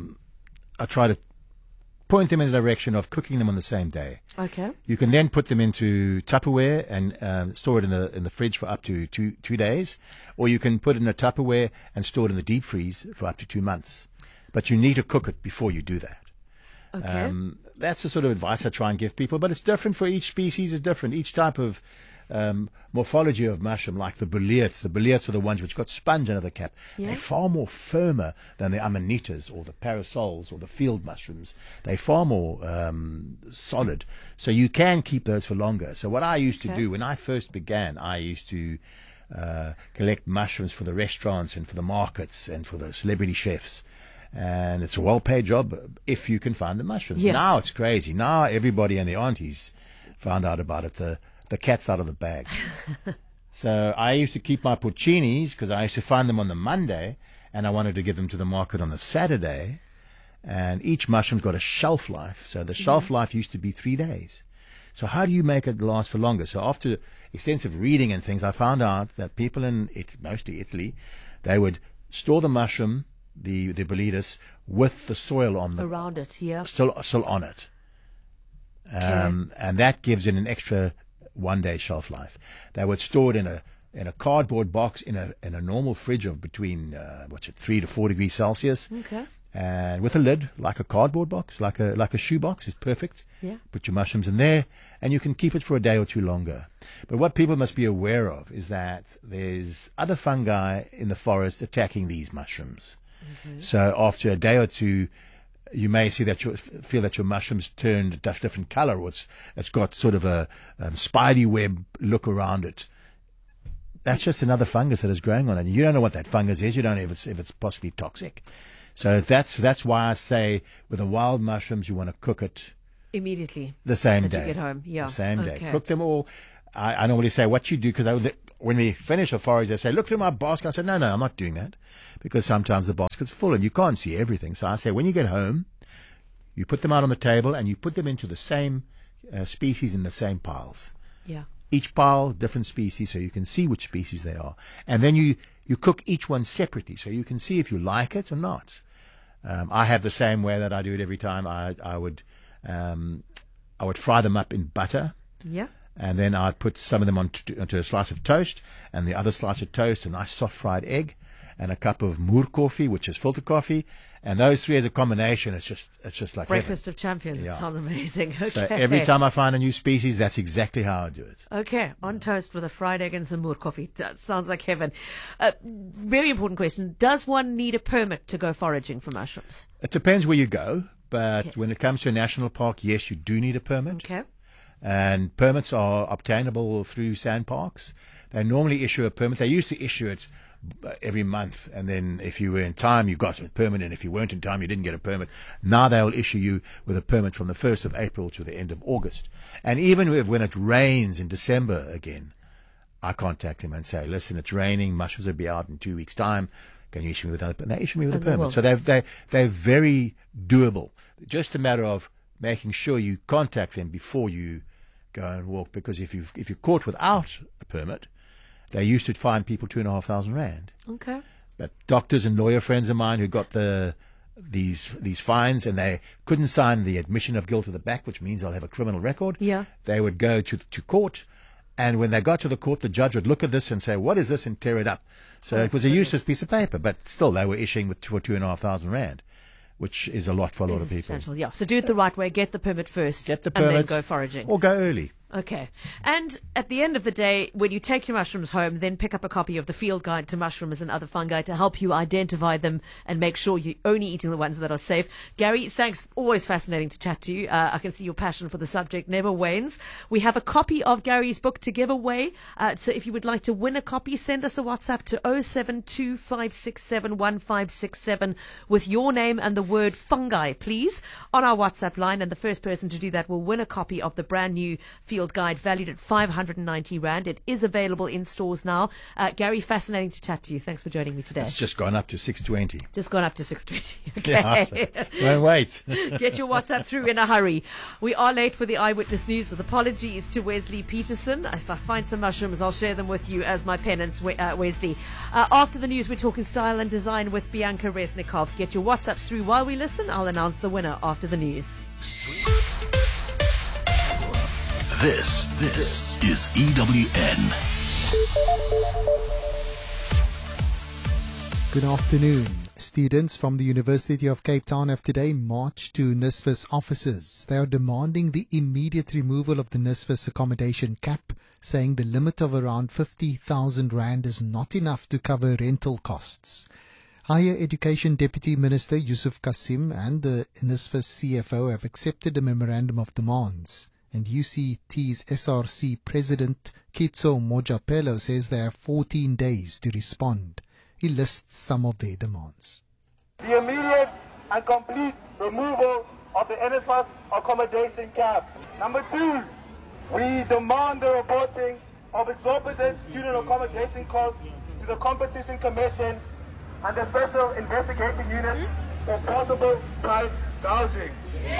I try to point them in the direction of cooking them on the same day. Okay. You can then put them into Tupperware and store it in the fridge for up to two days, or you can put it in a Tupperware and store it in the deep freeze for up to 2 months. But you need to cook it before you do that. Okay. That's the sort of advice I try and give people, but it's different for each species. It's different. Each type of morphology of mushroom, like the boleates. The boleates are the ones which got sponge under the cap. Yeah. They're far more firmer than the amanitas or the parasols or the field mushrooms. They're far more solid. So you can keep those for longer. So what I used to do when I first began, I used to collect mushrooms for the restaurants and for the markets and for the celebrity chefs. And it's a well-paid job if you can find the mushrooms. Yeah. Now it's crazy. Now everybody and their aunties found out about it. The cat's out of the bag. So I used to keep my porcinis because I used to find them on the Monday, and I wanted to give them to the market on the Saturday. And each mushroom's got a shelf life. So the shelf life used to be 3 days. So how do you make it last for longer? So after extensive reading and things, I found out that people in mostly Italy, they would store the mushroom, the boletus, with the soil on them. Around it, yeah. Still on it. And that gives it an extra 1 day shelf life. They would store it in a in a cardboard box in a normal fridge of between 3 to 4 degrees Celsius. Okay. And with a lid, like a cardboard box, like a shoe box, is perfect. Yeah. Put your mushrooms in there, and you can keep it for a day or two longer. But what people must be aware of is that there's other fungi in the forest attacking these mushrooms. Mm-hmm. So after a day or two, you may see that feel that your mushrooms turned a different color, or it's got sort of a spidey web look around it. That's just another fungus that is growing on it. You don't know what that fungus is. You don't know if it's possibly toxic. So that's why I say with the wild mushrooms, you want to cook it immediately. The same that day. You get home. Yeah. The same okay. day. Cook them all. I normally say what you do, because when we finish a forage, they say, look through my basket. I said, no, I'm not doing that, because sometimes the basket's full and you can't see everything. So I say, when you get home, you put them out on the table and you put them into the same species in the same piles. Yeah. Each pile, different species, so you can see which species they are. And then you cook each one separately, so you can see if you like it or not. I have the same way that I do it every time. I would fry them up in butter. Yeah. And then I'd put some of them onto a slice of toast, and the other slice of toast, a nice soft fried egg, and a cup of moor coffee, which is filter coffee. And those three as a combination, it's just like breakfast heaven. of champions. Yeah. It sounds amazing. Okay. So every time I find a new species, that's exactly how I do it. Okay, on toast with a fried egg and some moor coffee. That sounds like heaven. Very important question. Does one need a permit to go foraging for mushrooms? It depends where you go, but when it comes to a national park, yes, you do need a permit. Okay. And permits are obtainable through SANParks. They normally issue a permit. They used to issue it every month, and then if you were in time, you got a permit, and if you weren't in time, you didn't get a permit. Now they will issue you with a permit from the 1st of April to the end of August. And even when it rains in December again, I contact them and say, listen, it's raining, mushrooms will be out in 2 weeks' time. Can you issue me with a permit? And they issue me with a permit. So they're very doable. Just a matter of making sure you contact them before you go and walk, because if you're caught without a permit, they used to fine people 2,500 rand. Okay. But doctors and lawyer friends of mine who got these fines, and they couldn't sign the admission of guilt at the back, which means they'll have a criminal record. Yeah. They would go to court, and when they got to the court, the judge would look at this and say, "What is this?" and tear it up. So it was a useless piece of paper, but still they were issuing for 2,500 rand. Which is a lot for a lot of people. Yeah. So do it the right way. Get the permit first. Get the permit. And then go foraging. Or go early. Okay. And at the end of the day, when you take your mushrooms home, then pick up a copy of the Field Guide to Mushrooms and Other Fungi to help you identify them and make sure you're only eating the ones that are safe. Gary, thanks. Always fascinating to chat to you. I can see your passion for the subject never wanes. We have a copy of Gary's book to give away. So if you would like to win a copy, send us a WhatsApp to 0725671567 with your name and the word fungi, please, on our WhatsApp line. And the first person to do that will win a copy of the brand new Field Guide valued at 590 Rand. It is available in stores now. Gary, fascinating to chat to you. Thanks for joining me today. It's just gone up to 620. Just gone up to 620. Okay. Yeah, don't wait. Get your WhatsApp through in a hurry. We are late for the Eyewitness News, with apologies to Wesley Peterson. If I find some mushrooms, I'll share them with you as my penance, Wesley. After the news, we're talking style and design with Bianca Resnikov. Get your WhatsApps through while we listen. I'll announce the winner after the news. This is EWN. Good afternoon. Students from the University of Cape Town have today marched to NSFAS offices. They are demanding the immediate removal of the NSFAS accommodation cap, saying the limit of around 50,000 Rand is not enough to cover rental costs. Higher Education Deputy Minister Yusuf Kasim and the NSFAS CFO have accepted a memorandum of demands. And UCT's SRC President Kitso Mojapelo says they have 14 days to respond. He lists some of their demands. The immediate and complete removal of the NSFAS accommodation cap. Number 2, we demand the reporting of exorbitant student accommodation costs to the Competition Commission and the Special Investigating Unit for possible price gouging.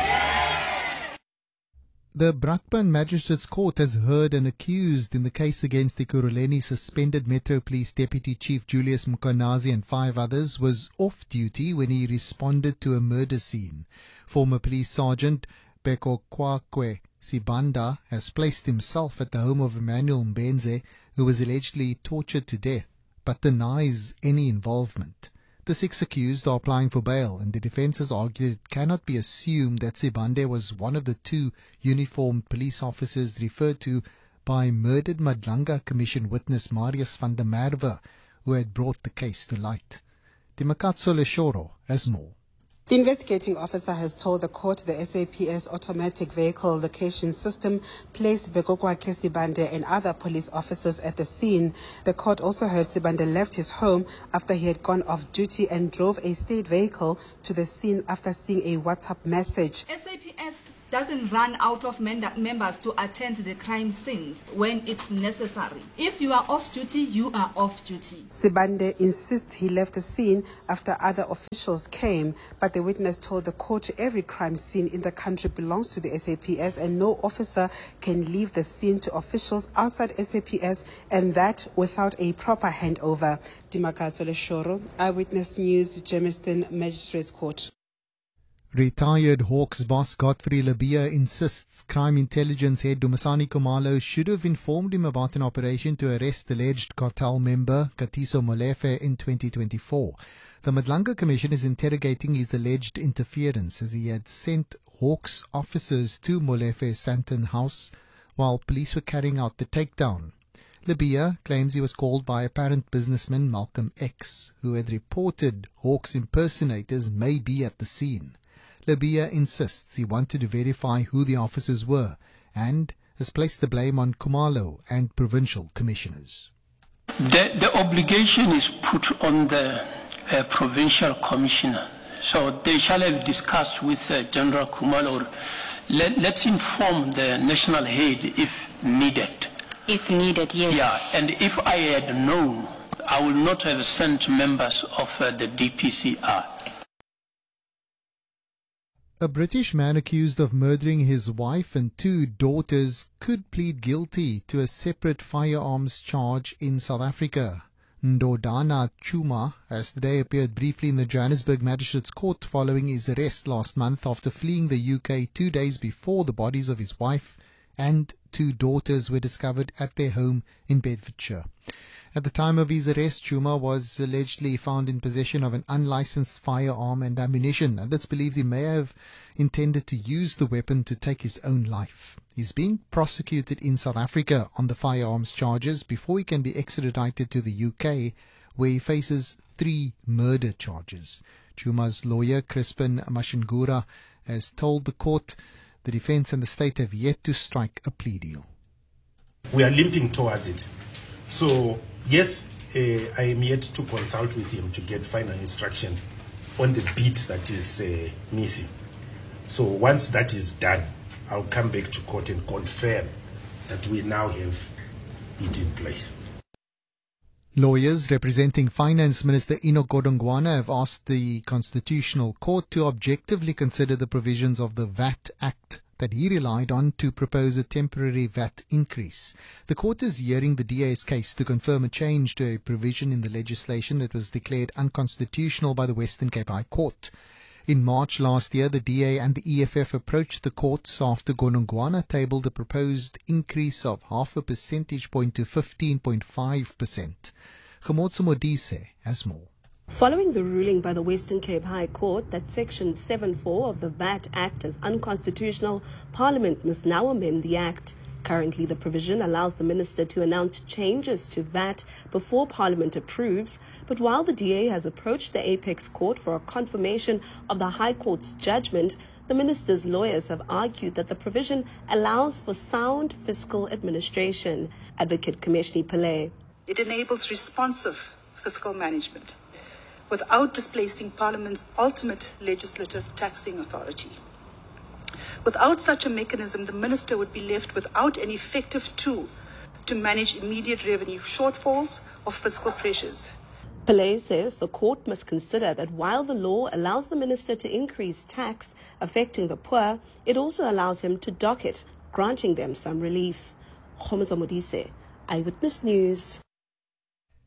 The Brakpan Magistrates Court has heard an accused in the case against the Ekurhuleni suspended Metro Police Deputy Chief Julius Mkhwanazi and 5 others was off duty when he responded to a murder scene. Former Police Sergeant Beko Kwakwe Sibanda has placed himself at the home of Emmanuel Mbenze, who was allegedly tortured to death, but denies any involvement. The 6 accused are applying for bail, and the defense has argued it cannot be assumed that Sibande was one of the 2 uniformed police officers referred to by murdered Madlanga Commission witness Marius van der Merwe, who had brought the case to light. Dimakatso Leshoro has more. The investigating officer has told the court the SAPS automatic vehicle location system placed Bekokwakhe Sibande and other police officers at the scene. The court also heard Sibande left his home after he had gone off duty and drove a state vehicle to the scene after seeing a WhatsApp message. SAPS doesn't run out of members to attend the crime scenes when it's necessary. If you are off duty, you are off duty. Sibande insists he left the scene after other officials came, but the witness told the court every crime scene in the country belongs to the SAPS and no officer can leave the scene to officials outside SAPS, and that without a proper handover. Dimakatso Leshoro, Eyewitness News, Germiston Magistrates Court. Retired Hawks boss Godfrey Labia insists crime intelligence head Dumisani Khumalo should have informed him about an operation to arrest alleged cartel member Katiso Molefe in 2024. The Madlanga Commission is interrogating his alleged interference, as he had sent Hawks officers to Molefe's Santon house while police were carrying out the takedown. Labia claims he was called by apparent businessman Malcolm X, who had reported Hawks impersonators may be at the scene. Labia insists he wanted to verify who the officers were and has placed the blame on Khumalo and provincial commissioners. The obligation is put on the provincial commissioner. So they shall have discussed with General Khumalo. Let's inform the national head if needed. If needed, yes. Yeah, and if I had known, I would not have sent members of the DPCR. A British man accused of murdering his wife and 2 daughters could plead guilty to a separate firearms charge in South Africa. Ndodana Chuma has today appeared briefly in the Johannesburg Magistrates Court following his arrest last month after fleeing the UK 2 days before the bodies of his wife and 2 daughters were discovered at their home in Bedfordshire. At the time of his arrest, Chuma was allegedly found in possession of an unlicensed firearm and ammunition, and it's believed he may have intended to use the weapon to take his own life. He's being prosecuted in South Africa on the firearms charges before he can be extradited to the UK, where he faces 3 murder charges. Chuma's lawyer, Crispin Mashingura, has told the court the defense and the state have yet to strike a plea deal. We are limping towards it. So, yes, I am yet to consult with him to get final instructions on the bit that is missing. So once that is done, I'll come back to court and confirm that we now have it in place. Lawyers representing Finance Minister Enoch Godongwana have asked the Constitutional Court to objectively consider the provisions of the VAT Act that he relied on to propose a temporary VAT increase. The court is hearing the DA's case to confirm a change to a provision in the legislation that was declared unconstitutional by the Western Cape High Court. In March last year, the DA and the EFF approached the courts after Godongwana tabled a proposed increase of 0.5 percentage point to 15.5%. Khamotso Modise has more. Following the ruling by the Western Cape High Court that Section 7.4 of the VAT Act is unconstitutional, Parliament must now amend the Act. Currently, the provision allows the minister to announce changes to VAT before Parliament approves, but while the DA has approached the Apex Court for a confirmation of the High Court's judgment, the minister's lawyers have argued that the provision allows for sound fiscal administration. Advocate Kameshni Pillay. It enables responsive fiscal management without displacing Parliament's ultimate legislative taxing authority. Without such a mechanism, the minister would be left without an effective tool to manage immediate revenue shortfalls or fiscal pressures. Pillay says the court must consider that while the law allows the minister to increase tax affecting the poor, it also allows him to dock it, granting them some relief. Khamotso Modise, Eyewitness News.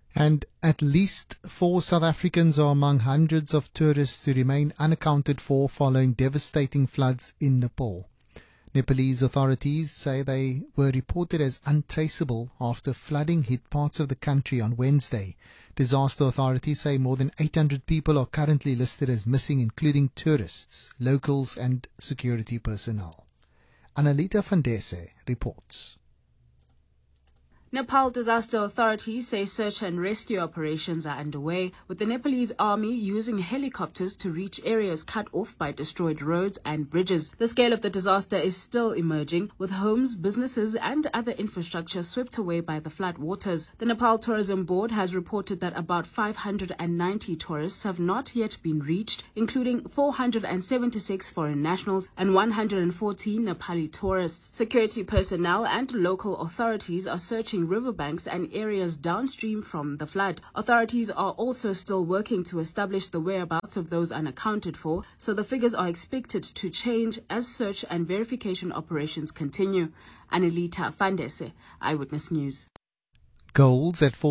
And at least 4 South Africans are among hundreds of tourists who remain unaccounted for following devastating floods in Nepal. Nepalese authorities say they were reported as untraceable after flooding hit parts of the country on Wednesday. Disaster authorities say more than 800 people are currently listed as missing, including tourists, locals and security personnel. Analita Vandese reports. Nepal disaster authorities say search and rescue operations are underway, with the Nepalese army using helicopters to reach areas cut off by destroyed roads and bridges. The scale of the disaster is still emerging, with homes, businesses and other infrastructure swept away by the flood waters. The Nepal Tourism Board has reported that about 590 tourists have not yet been reached, including 476 foreign nationals and 114 Nepali tourists. Security personnel and local authorities are searching riverbanks and areas downstream from the flood. Authorities are also still working to establish the whereabouts of those unaccounted for, so the figures are expected to change as search and verification operations continue. Anelita Vandese, Eyewitness News. Gold's at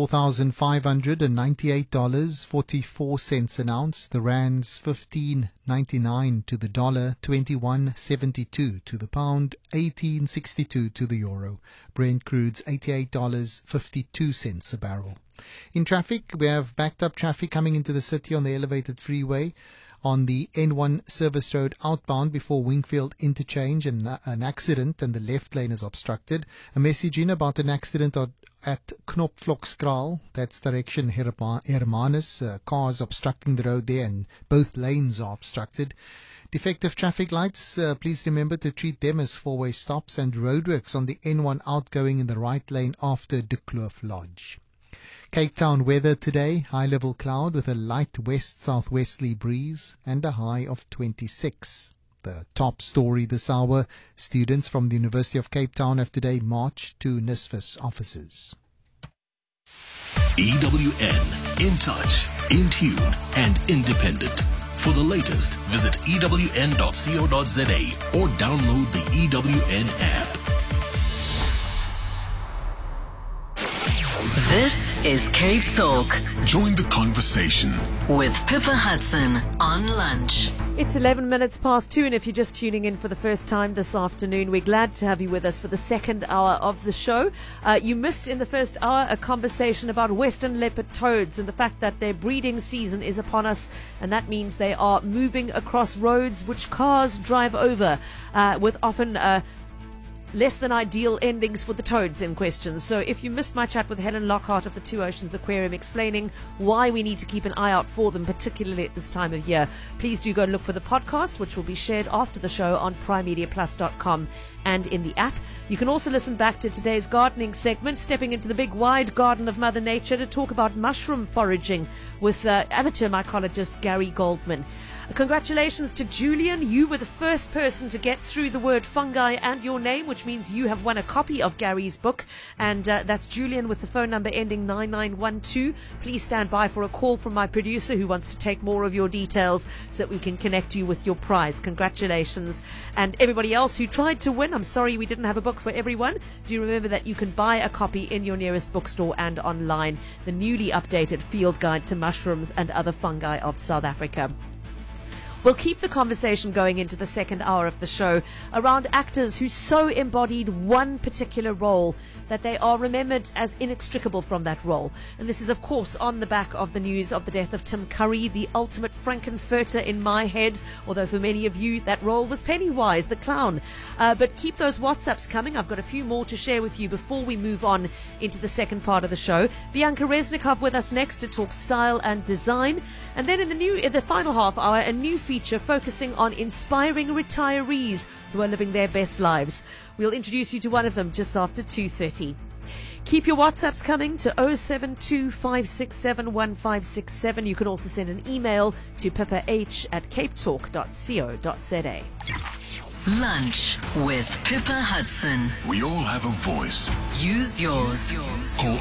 $4,598.44 an ounce. The rand's $15.99 to the dollar, $21.72 to the pound, $18.62 to the euro. Brent crude's $88.52 a barrel. In traffic, we have backed up traffic coming into the city on the elevated freeway on the N1 Service Road outbound before Wingfield Interchange, and an accident and the left lane is obstructed. A message in about an accident at Knopflokskraal, that's direction Hermanus. Cars obstructing the road there and both lanes are obstructed. Defective traffic lights, please remember to treat them as four-way stops, and roadworks on the N1 outgoing in the right lane after De Kloof Lodge. Cape Town weather today, high-level cloud with a light west-southwesterly breeze and a high of 26. The top story this hour, students from the University of Cape Town have today marched to NSFAS offices. EWN, in touch, in tune and independent. For the latest, visit ewn.co.za or download the EWN app. This is Cape Talk. Join the conversation with Pippa Hudson on Lunch. It's 11 minutes past 2, and if you're just tuning in for the first time this afternoon, we're glad to have you with us for the second hour of the show. You missed in the first hour a conversation about western leopard toads and the fact that their breeding season is upon us, and that means they are moving across roads which cars drive over, with often less than ideal endings for the toads in question. So if you missed my chat with Helen Lockhart of the Two Oceans Aquarium explaining why we need to keep an eye out for them, particularly at this time of year, please do go and look for the podcast, which will be shared after the show on primemediaplus.com and in the app. You can also listen back to today's gardening segment, stepping into the big wide garden of Mother Nature to talk about mushroom foraging with amateur mycologist Gary Goldman. Congratulations to Julian. You were the first person to get through the word fungi and your name, which means you have won a copy of Gary's book. And that's Julian with the phone number ending 9912. Please stand by for a call from my producer who wants to take more of your details so that we can connect you with your prize. Congratulations. And everybody else who tried to win, I'm sorry we didn't have a book for everyone. Do remember that you can buy a copy in your nearest bookstore and online. The newly updated Field Guide to Mushrooms and Other Fungi of South Africa. We'll keep the conversation going into the second hour of the show around actors who so embodied one particular role that they are remembered as inextricable from that role. And this is, of course, on the back of the news of the death of Tim Curry, the ultimate Frankenfurter in my head, although for many of you that role was Pennywise, the clown. But keep those WhatsApps coming. I've got a few more to share with you before we move on into the second part of the show. Bianca Resnikov with us next to talk style and design. And then in the final half hour, a new feature focusing on inspiring retirees who are living their best lives. We'll introduce you to one of them just after 2:30. Keep your WhatsApps coming to 072-567-1567. You can also send an email to pippah@capetalk.co.za. Lunch with Pippa Hudson. We all have a voice. Use yours. Call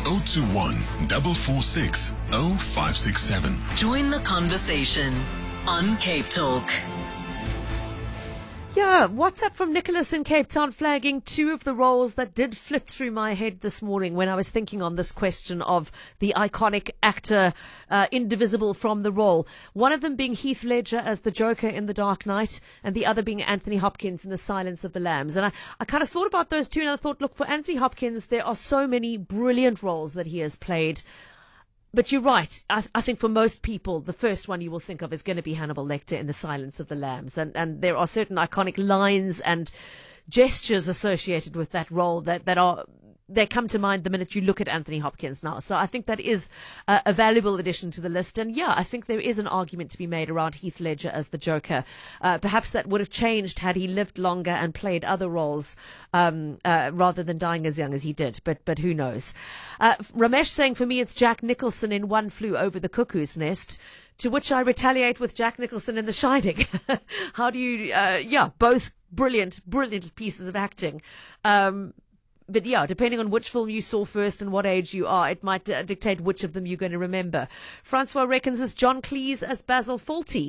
021-446-0567. Join the conversation on Cape Talk. Yeah, WhatsApp from Nicholas in Cape Town flagging two of the roles that did flit through my head this morning when I was thinking on this question of the iconic actor indivisible from the role. One of them being Heath Ledger as the Joker in The Dark Knight, and the other being Anthony Hopkins in The Silence of the Lambs. And I kind of thought about those two, and I thought, look, for Anthony Hopkins, there are so many brilliant roles that he has played. But you're right. I think for most people, the first one you will think of is going to be Hannibal Lecter in The Silence of the Lambs. And there are certain iconic lines and gestures associated with that role they come to mind the minute you look at Anthony Hopkins now. So I think that is a valuable addition to the list. And yeah, I think there is an argument to be made around Heath Ledger as the Joker. Perhaps that would have changed had he lived longer and played other roles rather than dying as young as he did. But who knows? Ramesh saying, for me, it's Jack Nicholson in One Flew Over the Cuckoo's Nest. To which I retaliate with Jack Nicholson in The Shining. How do you, both brilliant pieces of acting. But yeah, depending on which film you saw first and what age you are, it might dictate which of them you're going to remember. Francois reckons it's John Cleese as Basil Fawlty.